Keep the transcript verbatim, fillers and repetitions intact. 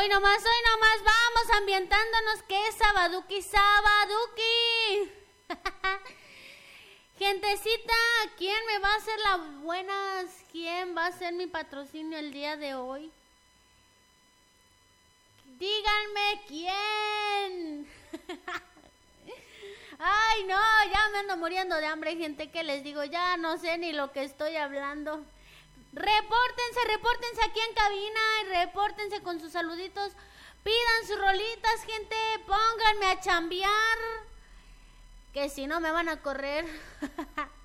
Hoy nomás, hoy nomás, vamos ambientándonos que es sabaduki, sabaduki. Gentecita, ¿quién me va a hacer las buenas? ¿Quién va a ser mi patrocinio el día de hoy? Díganme quién. Ay, no, ya me ando muriendo de hambre, gente. ¿Qué les digo? Ya no sé ni lo que estoy hablando. Repórtense, repórtense aquí en cabina y repórtense con sus saluditos. Pidan sus rolitas, gente. Pónganme a chambear, que si no me van a correr.